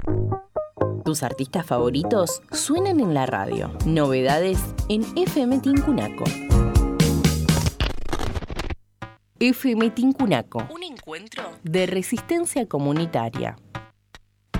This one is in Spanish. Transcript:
Tus artistas favoritos suenan en la radio. Novedades en FM Tincunaco. FM Tincunaco. Un encuentro de resistencia comunitaria.